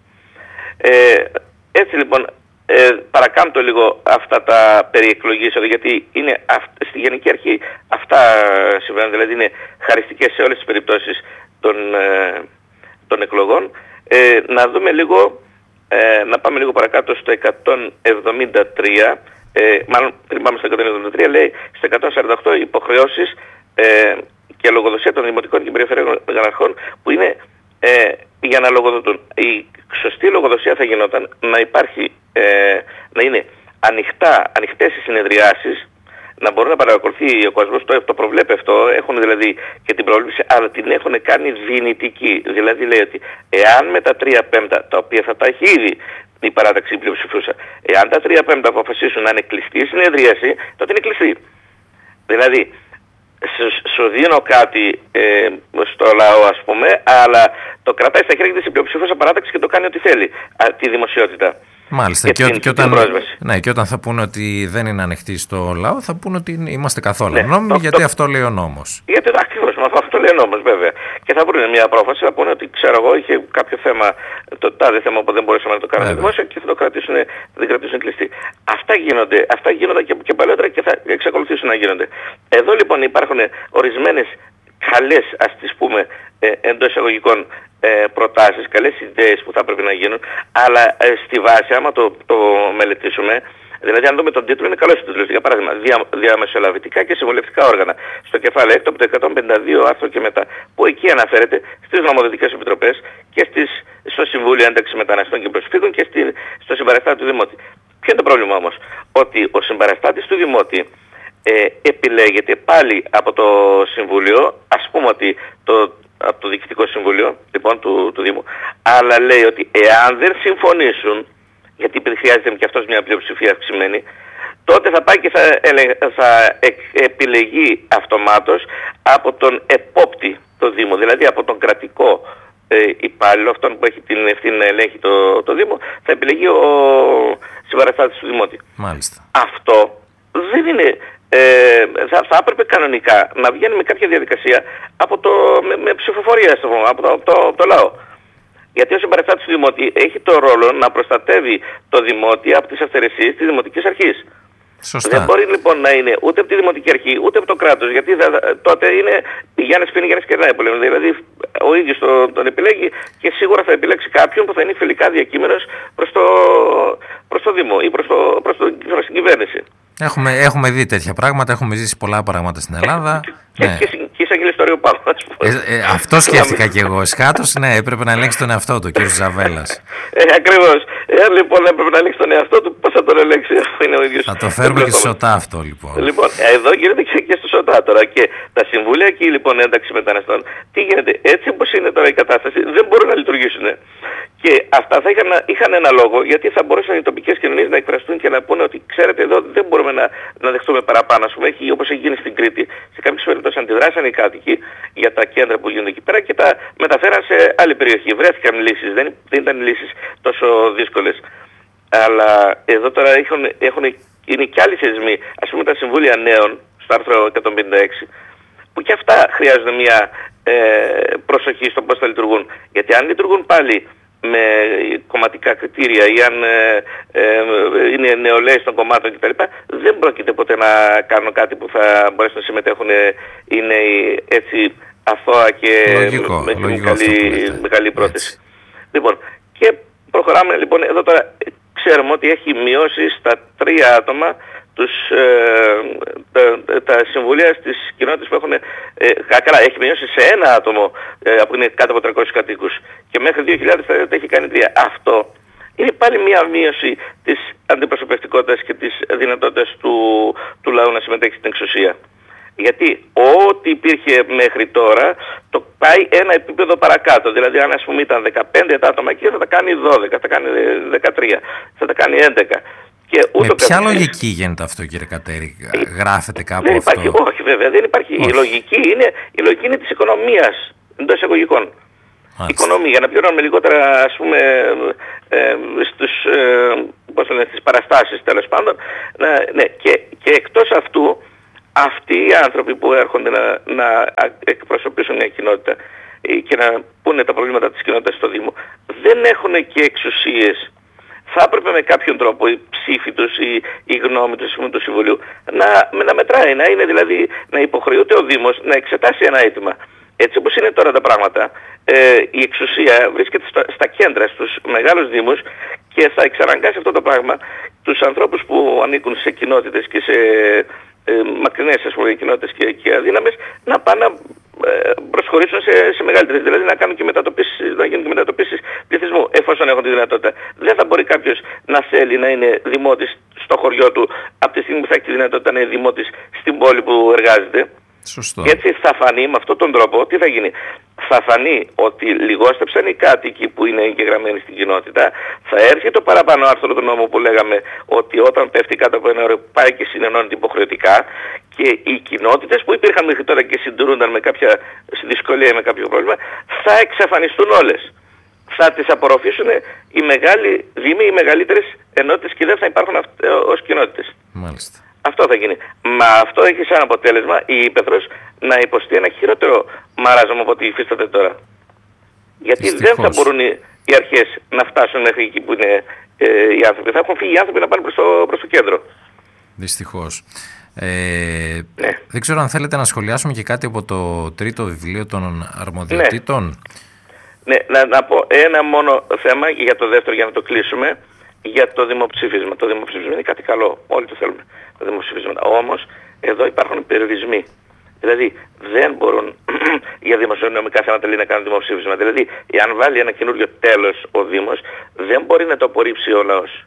Ε, έτσι λοιπόν, ε, παρακάμπτω λίγο αυτά τα περί εκλογής, γιατί είναι αυ, στη Γενική Αρχή αυτά συμβαίνουν, δηλαδή είναι χαριστικές σε όλες τις περιπτώσεις των, ε, των εκλογών. Ε, να δούμε λίγο, ε, να πάμε λίγο παρακάτω στο εκατόν εβδομήντα τρία, ε, μάλλον πριν πάμε στο εκατόν εβδομήντα τρία, λέει στο εκατόν σαράντα οκτώ υποχρεώσεις ε, και λογοδοσία των δημοτικών και περιφερειακών αρχών που είναι ε, για να λογοδοτούν. Η σωστή λογοδοσία θα γινόταν να υπάρχει, ε, να είναι ανοιχτά, ανοιχτές οι συνεδριάσεις, να μπορεί να παρακολουθεί ο κόσμος, το, το προβλέπει αυτό, έχουν δηλαδή και την προβλήψη, αλλά την έχουν κάνει δυνητική. Δηλαδή λέει ότι εάν με τα τρία πέμπτα, τα οποία θα τα έχει ήδη η παράταξη πλειοψηφούσα, εάν τα τρία πέμπτα αποφασίσουν να είναι κλειστή η συνεδρίαση, τότε είναι κλειστή. Δηλαδή, σου δίνω κάτι ε, στο λαό, ας πούμε, αλλά το κρατάει στα χέρια της η πλειοψηφούσα παράταξη και το κάνει ό,τι θέλει, α, τη δημοσιότητα. Μάλιστα. Και, και, την, και, όταν, ναι, και όταν θα πούνε ότι δεν είναι ανοιχτή στο λαό, θα πούνε ότι είμαστε καθόλου ναι, νόμιμοι, γιατί το, αυτό λέει ο νόμος. Γιατί ακριβώς, αυτό λέει ο νόμος, βέβαια. Και θα βρουν μια πρόφαση, θα πούνε ότι ξέρω εγώ, είχε κάποιο θέμα, το τάδε θέμα που δεν μπορούσαμε να το κάνουμε δημόσιο και θα το κρατήσουν, θα την κρατήσουν κλειστή. Αυτά γίνονται, αυτά γίνονται και, και παλαιότερα και θα εξακολουθήσουν να γίνονται. Εδώ λοιπόν υπάρχουν ορισμένες καλές, ας τις πούμε, ε, εντός εισαγωγικών ε, προτάσεις, καλές ιδέες που θα πρέπει να γίνουν, αλλά ε, στη βάση, άμα το, το μελετήσουμε, δηλαδή αν δούμε τον τίτλο, είναι καλός τίτλος, για παράδειγμα, δια, διαμεσολαβητικά και συμβουλευτικά όργανα, στο κεφάλαιο έκτο από το εκατόν πενήντα δύο άρθρο και μετά, που εκεί αναφέρεται στις νομοθετικές επιτροπές και στις, στο Συμβούλιο Ένταξη Μεταναστών και Προσφύγων και στη, στο συμπαραστάτη του Δημότη. Ποιο είναι το πρόβλημα όμως? Ότι ο συμπαραστάτης του Δημότη Ε, επιλέγεται πάλι από το Συμβούλιο, ας πούμε ότι το, από το Διοικητικό Συμβούλιο λοιπόν του, του Δήμου, αλλά λέει ότι εάν δεν συμφωνήσουν, γιατί χρειάζεται και αυτός μια πλειοψηφία αυξημένη, τότε θα πάει και θα, θα ε, επιλεγεί αυτομάτως από τον επόπτη το Δήμο, δηλαδή από τον κρατικό ε, υπάλληλο, αυτόν που έχει την ευθύνη να ελέγχει το, το Δήμο, θα επιλεγεί ο συμπαραστάτης του Δημότη. Μάλιστα. Αυτό δεν είναι... Ε, θα, θα έπρεπε κανονικά να βγαίνει με κάποια διαδικασία από το, με, με ψηφοφορία στο, από, το, από, το, από το λαό. Γιατί ο συμπαραστάτης του Δημότη έχει το ρόλο να προστατεύει το Δημότη από τις αυθαιρεσίες της Δημοτικής Αρχής. Σωστά. Δεν μπορεί λοιπόν να είναι ούτε από τη Δημοτική Αρχή ούτε από το κράτος, γιατί θα, τότε είναι Γιάννης πίνει, Γιάννης κερνάει που λέμε. Δηλαδή ο ίδιος τον, τον επιλέγει και σίγουρα θα επιλέξει κάποιον που θα είναι φιλικά διακείμενος προς το, προς το Δήμο ή προς, το, προς, το, προς την κυβέρνηση. Έχουμε, έχουμε δει τέτοια πράγματα, έχουμε ζήσει πολλά πράγματα στην Ελλάδα. Και, ναι. και, και, και εισαγγελία στο πάνω, ας πούμε. Ε, ε, αυτό σκέφτηκα κι εγώ. Εσχάτως, ναι, έπρεπε να ελέγξει τον εαυτό του, κ. Ζαβέλας. Ε, ακριβώς. Εάν λοιπόν έπρεπε να ελέγξει τον εαυτό του, πώς θα τον ελέγξει, αφού είναι ο ίδιος. Θα το φέρουμε και στο ΣΟΤΑ αυτό, λοιπόν. Λοιπόν, εδώ γίνεται και, και στο ΣΟΤΑ τώρα. Και τα συμβούλια εκεί, λοιπόν, ένταξη μεταναστών, τι γίνεται, έτσι όπως είναι τώρα η κατάσταση, δεν μπορούν να λειτουργήσουν. Και αυτά θα είχαν, είχαν ένα λόγο, γιατί θα μπορούσαν οι τοπικές κοινωνίες να εκφραστούν και να πούνε ότι ξέρετε, εδώ δεν μπορούμε να, να δεχτούμε παραπάνω. Ας πούμε, έχει, όπως έχει γίνει στην Κρήτη, σε κάποιες περιπτώσεις αντιδράσαν οι κάτοικοι για τα κέντρα που γίνονται εκεί πέρα και τα μεταφέραν σε άλλη περιοχή. Βρέθηκαν λύσεις, δεν, δεν ήταν λύσεις τόσο δύσκολες. Αλλά εδώ τώρα έχουν, έχουν, είναι και άλλοι θεσμοί, ας πούμε τα συμβούλια νέων, στο άρθρο εκατόν πενήντα έξι, που και αυτά χρειάζονται μια ε, προσοχή στο πώς θα λειτουργούν. Γιατί αν λειτουργούν πάλι με κομματικά κριτήρια ή αν ε, ε, είναι νεολαίες των κομμάτων κτλ. Δεν πρόκειται ποτέ να κάνουν κάτι που θα μπορέσουν να συμμετέχουν οι νέοι έτσι αθώα και λογικό, με, λογικό καλή, με καλή πρόθεση. Έτσι. Λοιπόν, και προχωράμε λοιπόν εδώ τώρα. Ξέρουμε ότι έχει μειώσει στα τρία άτομα τους, ε, τα, τα συμβουλία στις κοινότητες που έχουν, ε, καλά, έχει μειώσει σε ένα άτομο ε, που είναι κάτω από τριακόσιους κατοίκους και μέχρι δύο χιλιάδες θα έχει κάνει τρία. Αυτό είναι πάλι μια μείωση της αντιπροσωπευτικότητας και της δυνατότητας του, του λαού να συμμετέχει στην εξουσία. Γιατί ό,τι υπήρχε μέχρι τώρα το πάει ένα επίπεδο παρακάτω. Δηλαδή αν ας πούμε ήταν δεκαπέντε τα άτομα εκεί θα τα κάνει δώδεκα, θα τα κάνει δεκατρία, θα τα κάνει έντεκα. Και ούτω με ποια καθώς... λογική γίνεται αυτό, κύριε Κατέρη, γράφεται κάπου δεν αυτό? Υπάρχει, όχι βέβαια, δεν υπάρχει. Η λογική, είναι, η λογική είναι της οικονομίας, εντός εισαγωγικών. Οικονομία, για να πληρώνουμε λιγότερα, ας πούμε, ε, στους, ε, πώς λένε, στις παραστάσεις τέλος πάντων. Ε, ναι, και, και εκτός αυτού, αυτοί οι άνθρωποι που έρχονται να, να εκπροσωπήσουν μια κοινότητα και να πούνε τα προβλήματα της κοινότητας στο Δήμο, δεν έχουν και εξουσίες. Θα έπρεπε με κάποιον τρόπο η ψήφη τους, η, η γνώμη τους, του Συμβουλίου να, να μετράει, να είναι δηλαδή να υποχρεούται ο Δήμος να εξετάσει ένα αίτημα. Έτσι όπως είναι τώρα τα πράγματα, ε, η εξουσία βρίσκεται στα, στα κέντρα, στους μεγάλους δήμους και θα εξαναγκάσει αυτό το πράγμα τους ανθρώπους που ανήκουν σε κοινότητες και σε ε, μακρινές ας πούμε, κοινότητες και, και αδύναμες να πάνε να ε, προσχωρήσουν σε, σε μεγαλύτερες, δηλαδή να κάνουν και μετατοπίσεις, να γίνουν και μετατοπίσεις πληθυσμού εφόσον έχουν τη δυνατότητα. Δεν θα μπορεί κάποιος να θέλει να είναι δημότης στο χωριό του από τη στιγμή που θα έχει τη δυνατότητα να είναι δημότης στην πόλη που εργάζεται. Σωστό. Και έτσι θα φανεί με αυτόν τον τρόπο, τι θα γίνει? Θα φανεί ότι λιγόστεψαν οι κάτοικοι που είναι εγγεγραμμένοι στην κοινότητα, θα έρθει το παραπάνω άρθρο του νόμου που λέγαμε ότι όταν πέφτει κάτω από ένα όριο πάει και συνενώνεται υποχρεωτικά και οι κοινότητες που υπήρχαν μέχρι τώρα και συντηρούνταν με κάποια δυσκολία ή με κάποιο πρόβλημα θα εξαφανιστούν όλες. Θα τις απορροφήσουν οι μεγάλοι δήμοι, οι μεγαλύτερες ενότητες και δεν θα υπάρχουν ως κοινότητες. Μάλιστα. Αυτό θα γίνει. Μα αυτό έχει σαν αποτέλεσμα η Ήπεθρος να υποστεί ένα χειρότερο μαράζωμα από ό,τι υφίσταται τώρα. Γιατί Δυστυχώς. δεν θα μπορούν οι, οι αρχές να φτάσουν μέχρι εκεί που είναι ε, οι άνθρωποι. Θα έχουν φύγει οι άνθρωποι να πάνε προς το, προς το κέντρο. Δυστυχώς. Ε, ναι. Δεν ξέρω αν θέλετε να σχολιάσουμε και κάτι από το τρίτο βιβλίο των αρμοδιοτήτων. Ναι, ναι να, να πω ένα μόνο θέμα για το δεύτερο για να το κλείσουμε. Για το δημοψήφισμα. Το δημοψήφισμα είναι κάτι καλό. Όλοι το θέλουμε. Τα δημοψήφισματα. Όμως, εδώ υπάρχουν περιορισμοί. Δηλαδή, δεν μπορούν για δημοσιονομικά θέματα να κάνουν δημοψήφισμα. Δηλαδή, εάν βάλει ένα καινούριο τέλος ο Δήμος, δεν μπορεί να το απορρίψει ο λαός.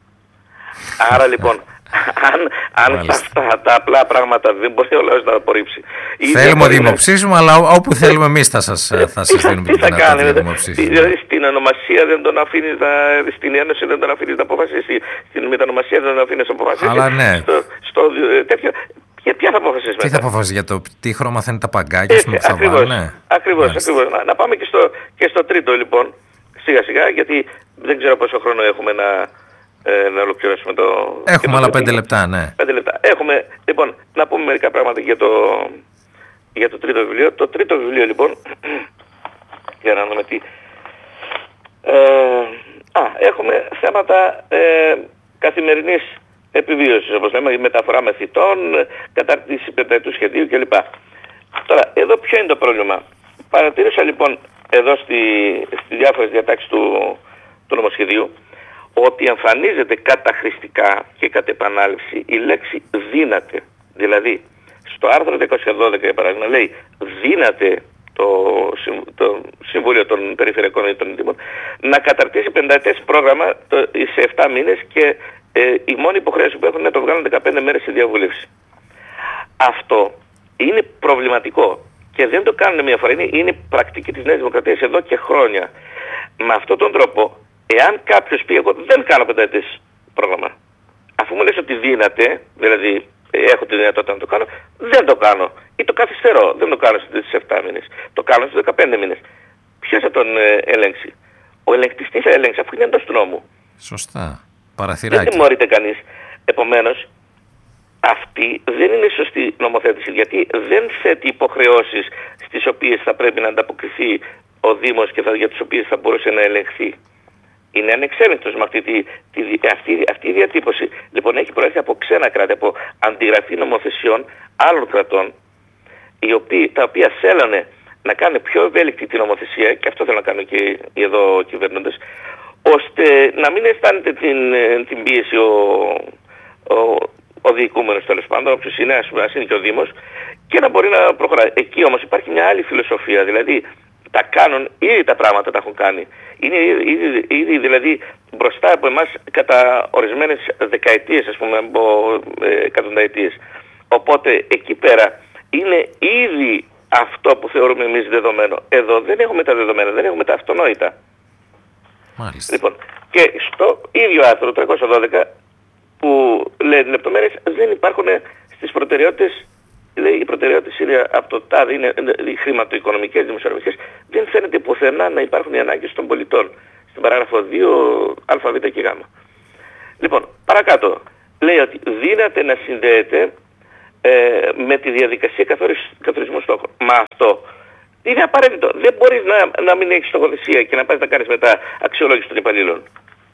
Άρα λοιπόν, αν, αν αυτά τα απλά πράγματα δεν μπορεί ο λαός να απορρίψει. Θέλουμε δημοψήφισμα, αλλά όπου θέλουμε εμείς θα σας, θα σας δίνουμε την δυνατότητα για δημοψήφισμα. Δηλαδή στην ονομασία δεν τον αφήνεις να, στην Ένωση δεν τον αφήνεις να αποφασίσει, στην μετανομασία δεν τον αφήνεις να αποφασίσει. Αλλά ναι. Στο, στο τέτοιο, για ποια θα αποφασίσει μετά. Τι θα αποφασίσει, για το τι χρώμα θα είναι τα παγκάκια που θα βάλουν. Ακριβώς, ακριβώς. Να, να πάμε και στο, και στο τρίτο λοιπόν, σιγά σιγά, γιατί δεν ξέρω πόσο χρόνο έχουμε να... Ε, να ολοκληρώσουμε το... Έχουμε άλλα πέντε λεπτά, ναι. Πέντε λεπτά. Έχουμε, λοιπόν, να πούμε μερικά πράγματα για το, για το τρίτο βιβλίο. Το τρίτο βιβλίο, λοιπόν, για να δούμε τι... Ε, α, έχουμε θέματα ε, καθημερινής επιβίωσης, όπως λέμε, η μεταφορά μεθυτών, κατάρτιση πενταετού σχεδίου κλπ. Τώρα, εδώ ποιο είναι το πρόβλημα? Παρατήρησα, λοιπόν, εδώ στη, στις διάφορες διατάξεις του, του νομοσχεδίου, ότι εμφανίζεται καταχρηστικά και κατ' επανάληψη η λέξη δύναται. Δηλαδή, στο άρθρο διακόσια δώδεκα, για παράδειγμα, λέει δύναται το, το Συμβούλιο των Περιφερειακών ή των Δήμων να καταρτήσει πενταετές πρόγραμμα το, σε επτά μήνες και ε, η μόνη υποχρέωση που έχουν είναι να το βγάλουν δεκαπέντε μέρες σε διαβούλευση. Αυτό είναι προβληματικό και δεν το κάνουν μια φορά. Είναι, είναι πρακτική της Νέας Δημοκρατίας εδώ και χρόνια. Με αυτόν τον τρόπο, εάν κάποιος πει εγώ δεν κάνω πενταετές πρόγραμμα, αφού μου λες ότι δύναται, δηλαδή έχω τη δυνατότητα να το κάνω, δεν το κάνω. Ή το καθυστερώ, δεν το κάνω στις επτά μήνες. Το κάνω στους δεκαπέντε μήνες. Ποιος θα τον ε, ελέγξει? Ο ελεγκτής τι θα ελέγξει, αφού είναι εντός του νόμου. Σωστά. Παραθυράκι. Δεν τιμωρείται κανείς. Επομένως, αυτή δεν είναι σωστή νομοθέτηση, γιατί δεν θέτει υποχρεώσεις στις οποίες θα πρέπει να ανταποκριθεί ο Δήμος και θα, για τις οποίες θα μπορούσε να ελεγχθεί. Είναι ανεξέλεγκτος με αυτή, τη, τη, αυτή, αυτή η διατύπωση. Λοιπόν, έχει προέρχεται από ξένα κράτη, από αντιγραφή νομοθεσιών άλλων κρατών, οι οποίοι, τα οποία θέλανε να κάνουν πιο ευέλικτη την νομοθεσία, και αυτό θέλουν να κάνουν και οι εδώ κυβερνώντες, ώστε να μην αισθάνεται την, την πίεση ο, ο, ο διοικούμενος τέλος πάντων, όποιος είναι, ας είναι και ο Δήμος, και να μπορεί να προχωράει. Εκεί όμως υπάρχει μια άλλη φιλοσοφία, δηλαδή τα κάνουν, ήδη τα πράγματα τα έχουν κάνει. Είναι ήδη, ήδη δηλαδή μπροστά από εμάς κατά ορισμένες δεκαετίες, ας πούμε, από ε, εκατονταετίες. Οπότε εκεί πέρα είναι ήδη αυτό που θεωρούμε εμείς δεδομένο. Εδώ δεν έχουμε τα δεδομένα, δεν έχουμε τα αυτονόητα. Μάλιστα. Λοιπόν, και στο ίδιο άρθρο τριακόσια δώδεκα που λέει λεπτομέρειες δεν υπάρχουν στις προτεραιότητες. Λέει οι προτεραιότητες είναι από το τάδε, είναι οι χρηματοοικονομικές, δημοσιονομικές. Δεν φαίνεται πουθενά να υπάρχουν οι ανάγκες των πολιτών. Στην παράγραφο δύο, α, β και γ. Λοιπόν, παρακάτω. Λέει ότι δύναται να συνδέεται ε, με τη διαδικασία καθορισμού στόχων. Μα αυτό είναι απαραίτητο. Δεν μπορείς να, να μην έχεις στοχοθεσία και να πας να κάνεις μετά αξιολόγηση των υπαλλήλων.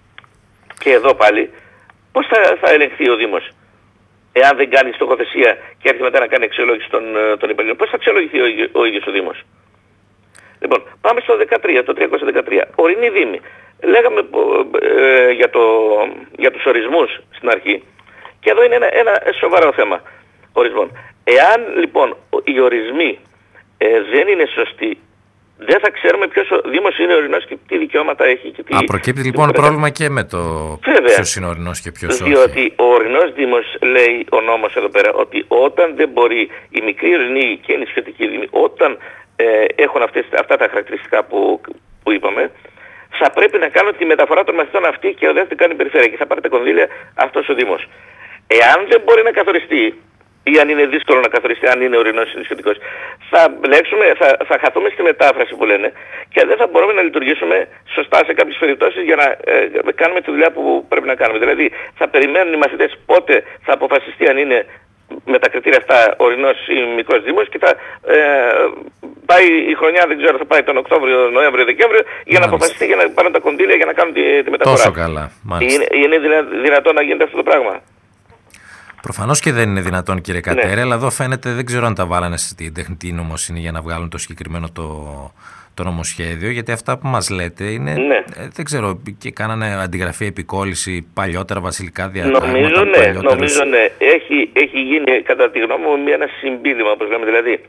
Και εδώ πάλι, πώς θα, θα ελεγχθεί ο Δήμος? Εάν δεν κάνει στοχοθεσία και έρχεται μετά να κάνει αξιολόγηση των, των υπαλλήλων, πώς θα αξιολογηθεί ο, ο ίδιος ο Δήμος? Λοιπόν, πάμε στο δεκατρία, το τριακόσια δεκατρία. Ορεινή Δήμη. Λέγαμε ε, για, το, για τους ορισμούς στην αρχή. Και εδώ είναι ένα, ένα σοβαρό θέμα ορισμών. Εάν λοιπόν οι ορισμοί ε, δεν είναι σωστοί, δεν θα ξέρουμε ποιος ο Δήμος είναι ορεινός και τι δικαιώματα έχει. Και τι... Α, προκύπτει λοιπόν πρόβλημα και με το ποιος είναι ορεινός και ποιος όχι. Διότι ο ορεινός Δήμος, λέει ο νόμος εδώ πέρα, ότι όταν δεν μπορεί η μικρή ορεινή και η νησιωτική Δήμη, όταν ε, έχουν αυτές, αυτά τα χαρακτηριστικά που, που είπαμε, θα πρέπει να κάνουν τη μεταφορά των μαθητών αυτή και δεν θα την κάνει η περιφέρεια και θα πάρει τα κονδύλια αυτός ο Δήμος. Εάν δεν μπορεί να καθοριστεί, ή αν είναι δύσκολο να καθοριστεί, αν είναι ορεινός ή νησιωτικός, θα μπλέξουμε, θα, θα χαθούμε στη μετάφραση που λένε και δεν θα μπορούμε να λειτουργήσουμε σωστά σε κάποιες περιπτώσεις για να ε, κάνουμε τη δουλειά που πρέπει να κάνουμε. Δηλαδή θα περιμένουν οι μαθητές πότε θα αποφασιστεί αν είναι με τα κριτήρια αυτά ορεινός ή μικρός Δήμος και θα ε, πάει η χρονιά, δεν ξέρω, θα πάει τον Οκτώβριο, Νοέμβριο, Δεκέμβριο για να αποφασιστεί για να πάρουν τα κονδύλια για να κάνουν τη, τη μεταφορά. Τόσο καλά. Είναι, είναι δυνα, δυνατόν να γίνεται αυτό το πράγμα? Προφανώς και δεν είναι δυνατόν, κύριε Κατέρη, ναι. αλλά εδώ φαίνεται, δεν ξέρω αν τα βάλανε στην τεχνητή νοημοσύνη για να βγάλουν το συγκεκριμένο το, το νομοσχέδιο, γιατί αυτά που μας λέτε είναι, ναι. ε, δεν ξέρω, και κάνανε αντιγραφή, επικόλληση παλιότερα βασιλικά διατάγματα. Νομίζω ναι, νομίζω ναι. Έχει, έχει γίνει κατά τη γνώμη μου ένα συμπίλημα, όπως λέμε, δηλαδή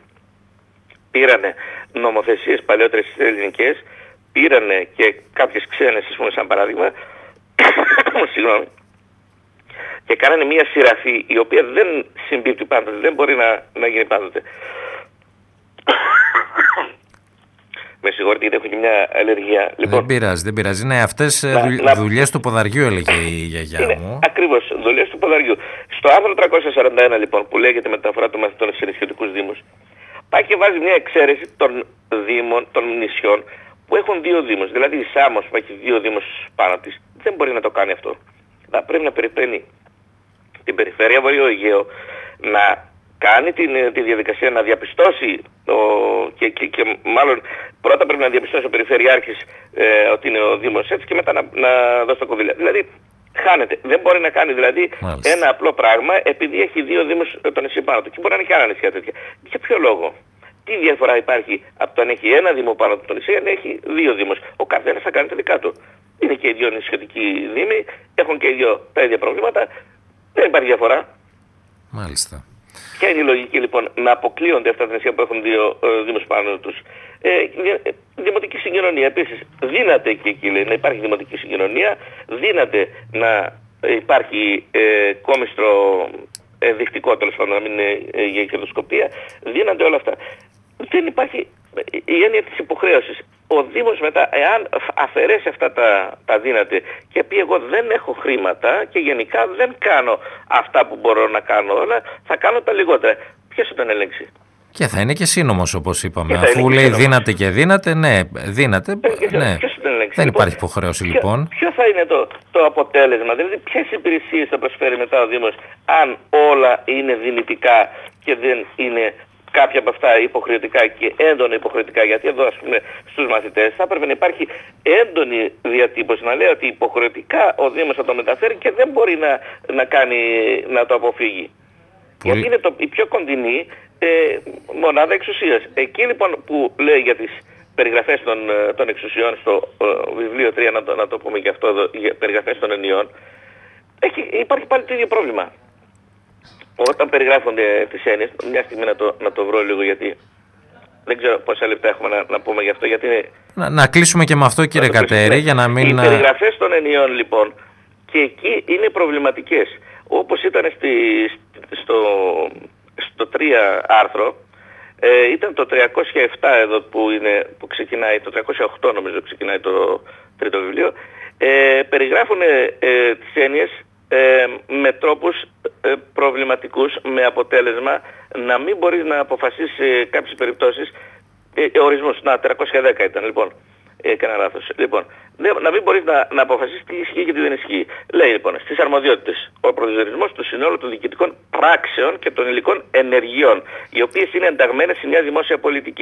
πήρανε νομοθεσίες παλιότερες ελληνικές, πήρανε και κάποιες ξένες, ας πούμε, σαν παράδειγμα, συγγνώμη, και κάνανε μια σειραφή η οποία δεν συμπίπτει πάντοτε, δεν μπορεί να, να γίνει πάντοτε. Με συγχωρείτε γιατί έχω και μια αλλεργία. Λοιπόν, δεν πειράζει, δεν πειράζει. Ναι, αυτές να, δουλ, να... δουλειές του ποδαριού έλεγε η γιαγιά είναι, μου. Ακριβώς, δουλειές του ποδαριού. Στο άρθρο τριακόσια σαράντα ένα λοιπόν που λέγεται μεταφορά των μαθητών σε νησιωτικούς δήμους, πάει και βάζει μια εξαίρεση των δήμων, των νησιών που έχουν δύο δήμους. Δηλαδή η Σάμος που έχει δύο δήμους πάνω της δεν μπορεί να το κάνει αυτό. Θα πρέπει να περιπλένει την περιφέρεια Βορείου Αιγαίου, να κάνει την, τη διαδικασία, να διαπιστώσει το, και, και, και μάλλον πρώτα πρέπει να διαπιστώσει ο Περιφερειάρχης ε, ότι είναι ο Δήμος έτσι και μετά να, να δώσει τα κονδύλια. Δηλαδή χάνεται. Δεν μπορεί να κάνει δηλαδή Μάλιστα. ένα απλό πράγμα επειδή έχει δύο Δήμους το νησί πάνω του και μπορεί να έχει άλλα νησιά τέτοια. Για ποιο λόγο? Τι διαφορά υπάρχει από το αν έχει ένα Δήμο πάνω του το νησί, αν έχει δύο Δήμους? Ο καθένας θα κάνει τα δικά του. Είναι και οι δύο νησιωτικοί Δήμοι, έχουν και οι δύο τα ίδια προβλήματα. Δεν υπάρχει διαφορά. Μάλιστα. Ποια είναι η λογική λοιπόν να αποκλείονται αυτά τα νησιά που έχουν δύο ε, δήμους πάνω τους? Ε, δημοτική συγκοινωνία επίσης. Δύναται και εκεί λέει να υπάρχει δημοτική συγκοινωνία, δύναται να υπάρχει ε, κόμιστρο ενδεικτικό, τέλος πάντων να μην είναι ε, για κερδοσκοπία, δύναται όλα αυτά. Δεν υπάρχει η έννοια της υποχρέωσης. Ο Δήμος μετά, εάν αφαιρέσει αυτά τα, τα δύναται και πει εγώ δεν έχω χρήματα και γενικά δεν κάνω αυτά που μπορώ να κάνω όλα, θα κάνω τα λιγότερα. Ποιος θα τον ελέγξει? Και θα είναι και σύνομος όπως είπαμε. Αφού λέει δύναται και δύναται, ναι, δύναται, ε, ναι. Ποιος θα τον ελέγξει? Δεν λοιπόν, υπάρχει υποχρέωση ποιο, λοιπόν. Ποιο θα είναι το, το αποτέλεσμα? Δηλαδή ποιες υπηρεσίες θα προσφέρει μετά ο Δήμος αν όλα είναι δυνητικά και δεν είναι κάποια από αυτά υποχρεωτικά και έντονα υποχρεωτικά? Γιατί εδώ ας πούμε στους μαθητές θα έπρεπε να υπάρχει έντονη διατύπωση να λέει ότι υποχρεωτικά ο Δήμος θα το μεταφέρει και δεν μπορεί να, να, κάνει, να το αποφύγει. Πολύ... Γιατί είναι το, η πιο κοντινή ε, μονάδα εξουσίας. Εκεί λοιπόν που λέει για τις περιγραφές των, των εξουσιών στο ε, βιβλίο τρία, να το, να το πούμε και αυτό εδώ, για περιγραφές των ενιών, έχει, υπάρχει πάλι το ίδιο πρόβλημα. Όταν περιγράφονται τις έννοιες, μια στιγμή να το, να το βρω λίγο γιατί Δεν ξέρω πόσα λεπτά έχουμε να, να πούμε γι' αυτό, γιατί είναι... Να, να κλείσουμε και με αυτό, κύριε Κατέρη, για να μην... Οι περιγραφές των ενιών, λοιπόν, και εκεί είναι προβληματικές. Όπως ήταν στη, στο, στο τρία άρθρο, ε, ήταν το τριακόσια επτά εδώ που, είναι, που ξεκινάει, το τριακόσια οκτώ νομίζω ξεκινάει το τρίτο βιβλίο, ε, περιγράφουν ε, ε, τις έννοιες ε, με τρόπους ε, προβληματικούς, με αποτέλεσμα να μην μπορείς να αποφασίσεις σε κάποιες περιπτώσεις ε, ε, ορισμούς. Να, τριακόσια δέκα ήταν, λοιπόν. Έκανα λάθος. Λοιπόν, να μην μπορείς να, να αποφασίσεις τι ισχύει και τι δεν ισχύει. Λέει λοιπόν στις αρμοδιότητες ο προσδιορισμός του συνόλου των διοικητικών πράξεων και των υλικών ενεργειών, οι οποίες είναι ενταγμένες σε μια δημόσια πολιτική.